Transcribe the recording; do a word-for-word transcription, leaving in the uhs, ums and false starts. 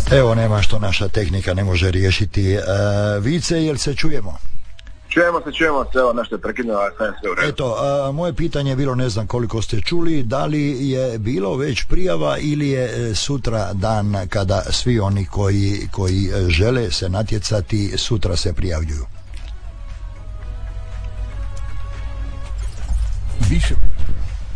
Evo, nema što naša tehnika ne može riješiti. E, Vice, jel se čujemo? Čujemo se, čujemo se, evo nešto je prekinuo, ali sam sve u redu. Eto, a, moje pitanje je bilo, ne znam koliko ste čuli, da li je bilo već prijava ili je sutra dan kada svi oni koji, koji žele se natjecati sutra se prijavljuju? Više